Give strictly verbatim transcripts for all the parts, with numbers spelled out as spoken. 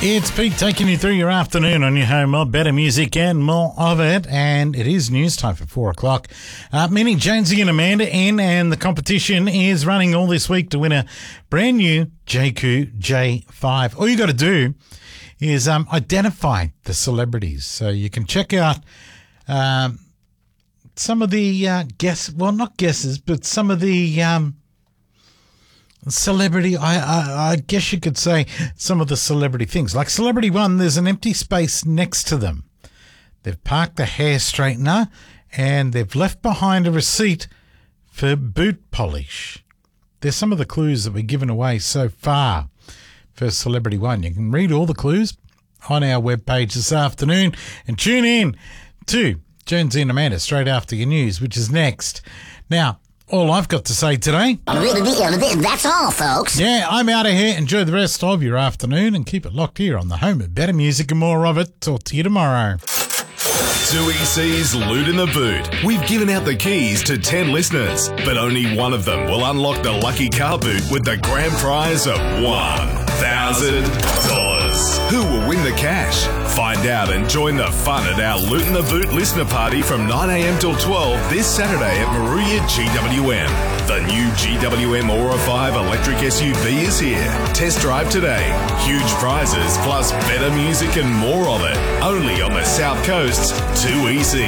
It's Pete taking you through your afternoon on your home of better music and more of it. And it is news time for four o'clock. Uh, meaning Jonesy and Amanda in, and the competition is running all this week to win a brand new J Q J five. All you got to do is um, identify the celebrities. So you can check out um, some of the uh, guess, well, not guesses, but some of the um, celebrity, I, I I guess you could say some of the celebrity things. Like celebrity one, there's an empty space next to them. They've parked the hair straightener and they've left behind a receipt for boot polish. There's some of the clues that we're giving away so far for celebrity one. You can read all the clues on our webpage this afternoon and tune in to Jonesy and Amanda straight after your news, which is next. Now, all I've got to say today, that's all, folks. Yeah, I'm out of here. Enjoy the rest of your afternoon and keep it locked here on the home of better music and more of it. Talk to you tomorrow. two E C's Loot in the Boot. We've given out the keys to ten listeners, but only one of them will unlock the lucky car boot with the grand prize of one thousand dollars. Who will win the cash? Find out and join the fun at our Loot in the Boot listener party from nine a.m. till twelve this Saturday at Moruya G W M. The new G W M Aura five electric S U V is here. Test drive today. Huge prizes plus better music and more of it. Only on the South Coast's two E C.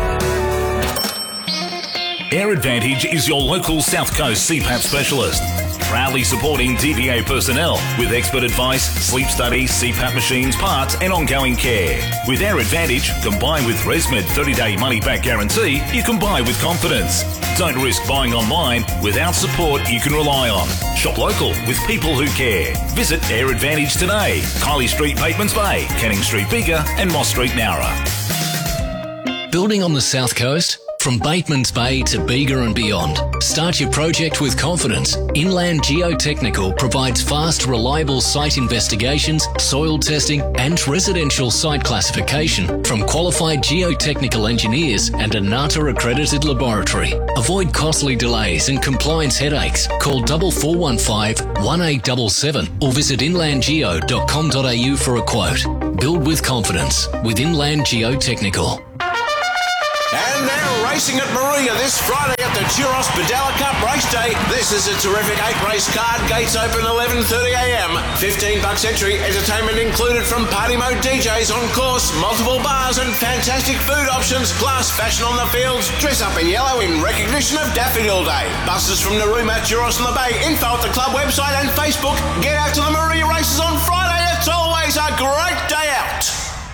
Air Advantage is your local South Coast C PAP specialist. Proudly supporting D V A personnel with expert advice, sleep studies, C PAP machines, parts and ongoing care. With Air Advantage, combined with ResMed thirty-day money-back guarantee, you can buy with confidence. Don't risk buying online without support you can rely on. Shop local with people who care. Visit Air Advantage today. Kylie Street, Batemans Bay, Canning Street, Bega and Moss Street, Nowra. Building on the South Coast? From Batemans Bay to Bega and beyond, start your project with confidence. Inland Geotechnical provides fast, reliable site investigations, soil testing and residential site classification from qualified geotechnical engineers and a NATA accredited laboratory. Avoid costly delays and compliance headaches. Call four four one five, one eight seven seven or visit inland geo dot com dot a u for a quote. Build with confidence with Inland Geotechnical. And now racing at Moruya this Friday at the Churros Badella Cup Race Day. This is a terrific eight-race card. Gates open eleven thirty a m. fifteen bucks entry. Entertainment included from Party Mode D Js on course, multiple bars and fantastic food options. Plus fashion on the fields. Dress up in yellow in recognition of Daffodil Day. Buses from Narooma, Churros on the Bay. Info at the club website and Facebook. Get out to the Moruya races on Friday. It's always a great day out.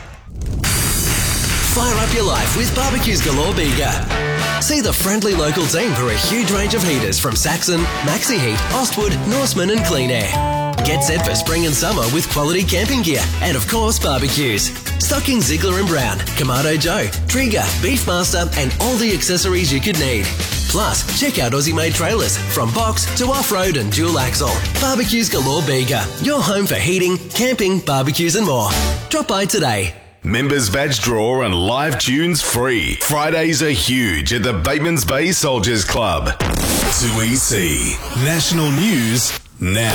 Fire up your life with Barbecues Galore Bega. See the friendly local team for a huge range of heaters from Saxon, Maxi Heat, Ostwood, Norseman and Clean Air. Get set for spring and summer with quality camping gear and of course barbecues. Stocking Ziegler and Brown, Kamado Joe, Trigger, Beefmaster and all the accessories you could need. Plus, check out Aussie made trailers from box to off-road and dual axle. Barbecues Galore Bega, your home for heating, camping, barbecues and more. Drop by today. Members badge draw and live tunes free. Fridays are huge at the Batemans Bay Soldiers Club. two E C. National News now.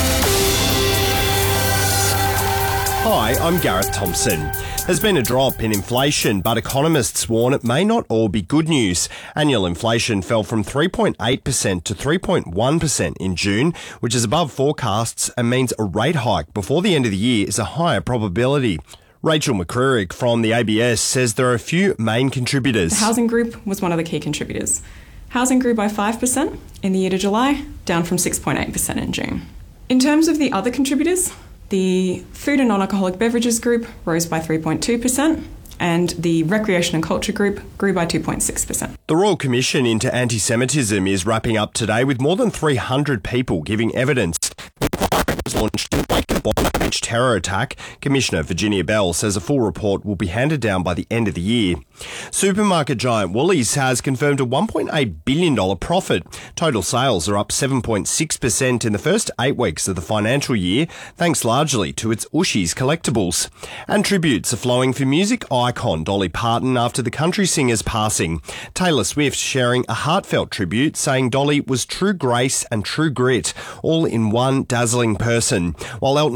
Hi, I'm Gareth Thompson. There's been a drop in inflation, but economists warn it may not all be good news. Annual inflation fell from three point eight percent to three point one percent in June, which is above forecasts and means a rate hike before the end of the year is a higher probability. Rachel McCririck from the A B S says there are a few main contributors. The housing group was one of the key contributors. Housing grew by five percent in the year to July, down from six point eight percent in June. In terms of the other contributors, the food and non-alcoholic beverages group rose by three point two percent and the recreation and culture group grew by two point six percent. The Royal Commission into Anti-Semitism is wrapping up today with more than three hundred people giving evidence. Was launched in wake of Bondi Beach terror attack. Commissioner Virginia Bell says a full report will be handed down by the end of the year. Supermarket giant Woolies has confirmed a one point eight billion dollars profit. Total sales are up seven point six percent in the first eight weeks of the financial year, thanks largely to its Ooshies collectibles. And tributes are flowing for music icon Dolly Parton after the country singer's passing. Taylor Swift sharing a heartfelt tribute, saying Dolly was true grace and true grit, all in one dazzling person, while Elton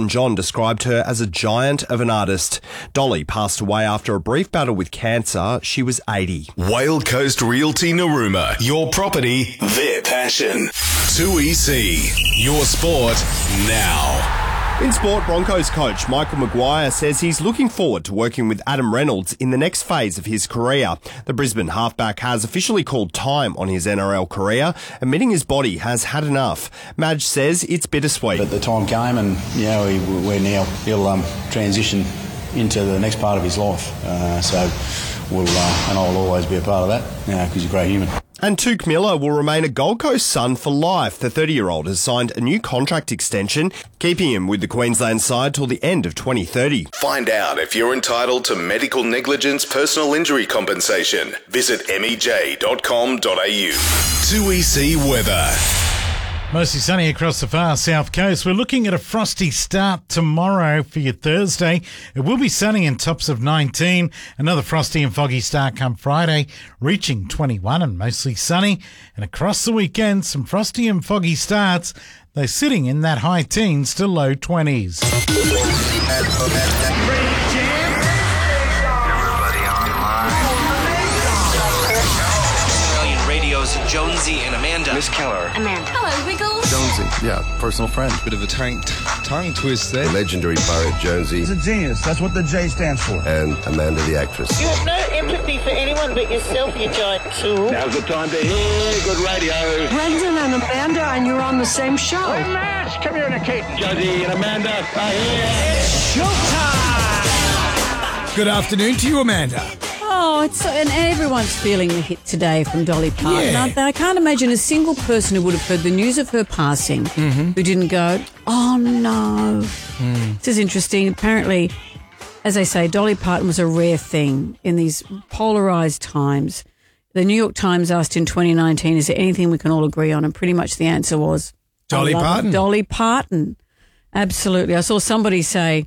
Elton John described her as a giant of an artist. Dolly passed away after a brief battle with cancer. She was eighty. Whale Coast Realty Narooma. Your property, their passion. two E C. Your sport now. In sport, Broncos coach Michael Maguire says he's looking forward to working with Adam Reynolds in the next phase of his career. The Brisbane halfback has officially called time on his N R L career, admitting his body has had enough. Madge says it's bittersweet. But the time came and, you know, we, we're now, he'll um, transition into the next part of his life. Uh, so we'll, uh, and I'll always be a part of that, you know, because he's a great human. And Tuke Miller will remain a Gold Coast Sun for life. The thirty-year-old has signed a new contract extension, keeping him with the Queensland side till the end of twenty thirty. Find out if you're entitled to medical negligence personal injury compensation. Visit m e j dot com dot a u. two E C weather. Mostly sunny across the far south coast. We're looking at a frosty start tomorrow for your Thursday. It will be sunny and tops of nineteen. Another frosty and foggy start come Friday, reaching twenty-one and mostly sunny. And across the weekend, some frosty and foggy starts. They're sitting in that high teens to low twenties. Jonesy and Amanda. Miss Keller. Amanda. Hello, Wiggles. Jonesy, yeah, personal friend. Bit of a tongue, tongue twist there. The legendary pirate Jonesy. He's a genius. That's what the J stands for. And Amanda the actress. You have no empathy for anyone but yourself, you giant tool. Now's the time to hear good radio. Brendan and Amanda, and you're on the same show. Hey, Matt, come here, Nikki. Jonesy and Amanda are here. It's showtime! Good afternoon to you, Amanda. Oh, it's and everyone's feeling the hit today from Dolly Parton, Yeah. aren't they? I can't imagine a single person who would have heard the news of her passing Mm-hmm. who didn't go, oh no. Mm. This is interesting. Apparently, as they say, Dolly Parton was a rare thing in these polarised times. The New York Times asked in twenty nineteen, is there anything we can all agree on? And pretty much the answer was Dolly I love Parton. Dolly Parton. Absolutely. I saw somebody say,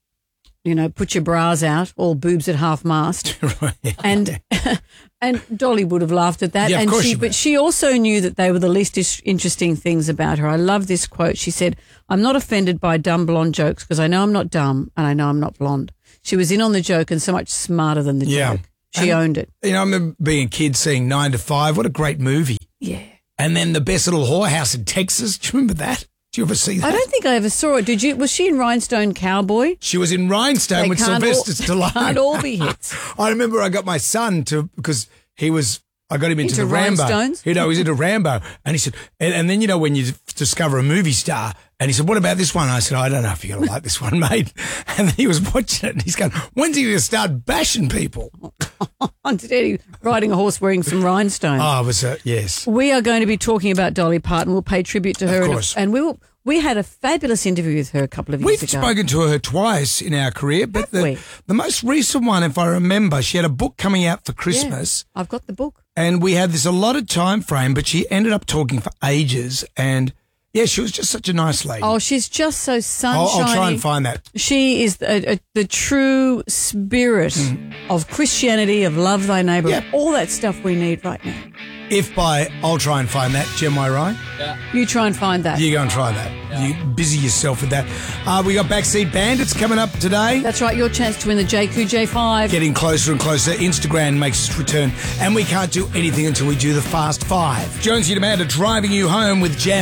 you know, put your bras out, all boobs at half mast. Right. And and Dolly would have laughed at that. Yeah, of and course she, she but would. she also knew that they were the least is- interesting things about her. I love this quote. She said, I'm not offended by dumb blonde jokes because I know I'm not dumb and I know I'm not blonde. She was in on the joke and so much smarter than the Yeah. joke. She And, owned it. You know, I remember being a kid seeing Nine to Five. What a great movie. Yeah. And then The Best Little Whorehouse in Texas. Do you remember that? Did you ever see that? I don't think I ever saw it. Did you? Was she in Rhinestone Cowboy? She was in Rhinestone They with can't Sylvester all- Stallone. can't all be hits. I remember I got my son to, because he was, I got him into, Into the Rambo. rhinestones? You know, he was into Rambo. And he said, and, and then, you know, when you discover a movie star, and he said, what about this one? I said, I don't know if you're going to like this one, mate. And then he was watching it and he's going, when's he going to start bashing people? Instead, he riding a horse wearing some rhinestones. Oh, it was a, yes. We are going to be talking about Dolly Parton. We'll pay tribute to her. Of and- course. And we will. We had a fabulous interview with her a couple of years We've ago. spoken to her twice in our career, but Have the, we? the most recent one, if I remember, she had a book coming out for Yeah, Christmas. I've got the book. And we had this allotted time frame, but she ended up talking for ages. And yeah, she was just such a nice lady. Oh, she's just so I'll, sunshiny. I'll try and find that. She is the, uh, the true spirit of Christianity, of love thy neighbour, Yep. all that stuff we need right now. If by I'll try and find that, Jem, am I right? You try and find that. You go and try that. You busy yourself with that. Uh, we got Backseat Bandits coming up today. That's right, your chance to win the J Q J five. Getting closer and closer. Instagram makes its return. And we can't do anything until we do the Fast Five. Jonesy and Amanda driving you home with Jam